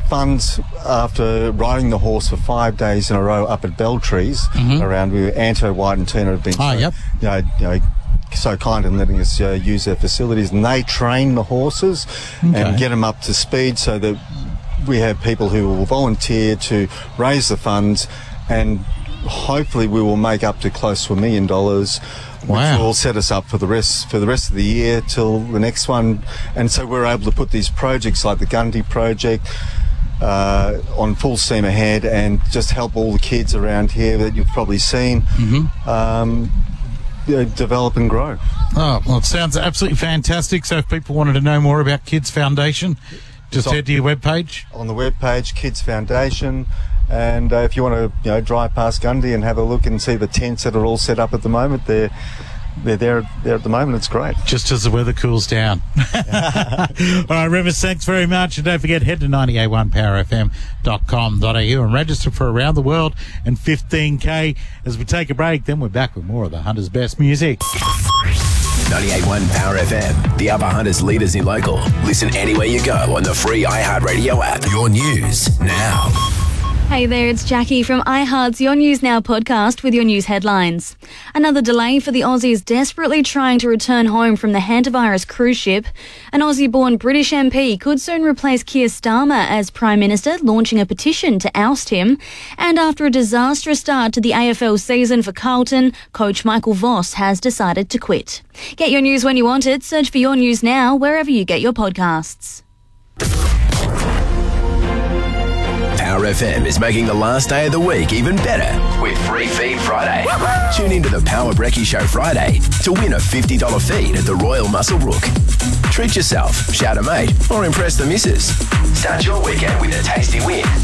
funds after riding the horse for 5 days in a row up at Beltrees around where Anto, White and Tina have been so kind in letting us use their facilities, and they train the horses and get them up to speed so that we have people who will volunteer to raise the funds, and hopefully we will make up to close to $1 million. Which will set us up for the rest of the year till the next one. And so we're able to put these projects like the Gundy project on full steam ahead and just help all the kids around here that you've probably seen develop and grow. Oh, well, it sounds absolutely fantastic. So if people wanted to know more about Kids Foundation, just head to your webpage. On the webpage, Kids Foundation. And if you want to drive past Gundy and have a look and see the tents that are all set up at the moment, they're there at the moment. It's great. Just as the weather cools down. All right, Rivers, thanks very much. And don't forget, head to 98.1powerfm.com.au and register for Around the World and 15K. As we take a break, then we're back with more of the Hunter's Best music. 98.1 Power FM, the Upper Hunters leaders in local. Listen anywhere you go on the free iHeartRadio app. Your news now. Hey there, it's Jackie from iHeart's Your News Now podcast with your news headlines. Another delay for the Aussies desperately trying to return home from the hantavirus cruise ship. An Aussie-born British MP could soon replace Keir Starmer as Prime Minister, launching a petition to oust him. And after a disastrous start to the AFL season for Carlton, coach Michael Voss has decided to quit. Get your news when you want it. Search for Your News Now wherever you get your podcasts. Power FM is making the last day of the week even better with Free Feed Friday. Tune into the Power Brekkie Show Friday to win a $50 feed at the Royal Muscle Brook. Treat yourself, shout a mate, or impress the missus. Start your weekend with a tasty win